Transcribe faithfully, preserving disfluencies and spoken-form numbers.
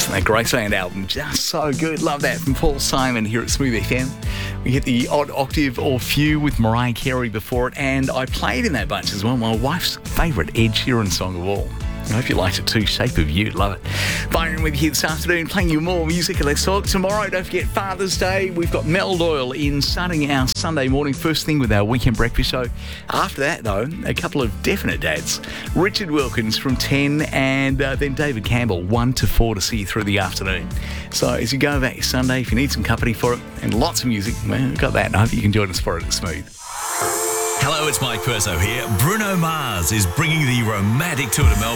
Listen to that Graceland album, just so good. Love that from Paul Simon here at Smooth F M. We hit the odd octave or few with Mariah Carey before it, and I played in that bunch as well. My wife's favourite Ed Sheeran song of all. I hope you liked it too. Shape of You, love it. Byron with you this afternoon, playing you more music and Let's Talk. Tomorrow, don't forget Father's Day. We've got Mel Doyle in starting our Sunday morning, first thing with our weekend breakfast show. After that, though, a couple of definite dads. Richard Wilkins from ten, and uh, then David Campbell, one to four to see you through the afternoon. So as you go about your Sunday, if you need some company for it, and lots of music, well, we've got that, and I hope you can join us for it at Smooth. Hello, it's Mike Perso here. Bruno Mars is bringing the romantic tour to Melbourne.